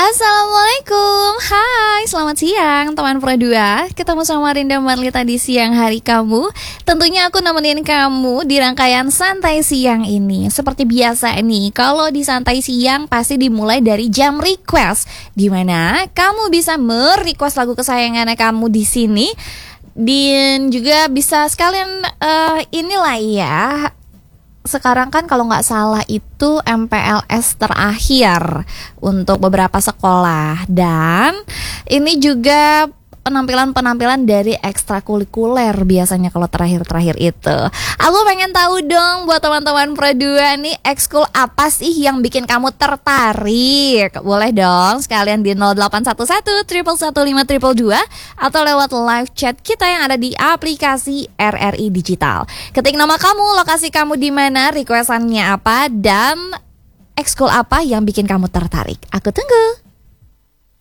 Assalamualaikum, hai, selamat siang teman Pro 2. Ketemu sama Rinda Marlita di siang hari kamu. Tentunya aku nemenin kamu di rangkaian Santai Siang ini. Seperti biasa nih, kalau di Santai Siang pasti dimulai dari jam request, dimana kamu bisa merequest lagu kesayangan kamu di sini. Dan juga bisa sekalian inilah ya. Sekarang kan kalau nggak salah itu MPLS terakhir untuk beberapa sekolah. Dan ini juga penampilan-penampilan dari ekstrakurikuler biasanya kalau terakhir-terakhir itu. Aku pengen tahu dong buat teman-teman Pro 2 nih, ekskul apa sih yang bikin kamu tertarik? Boleh dong sekalian di 0811 111 atau lewat live chat kita yang ada di aplikasi RRI Digital. Ketik nama kamu, lokasi kamu di mana, requestannya apa, dan ekskul apa yang bikin kamu tertarik. Aku tunggu.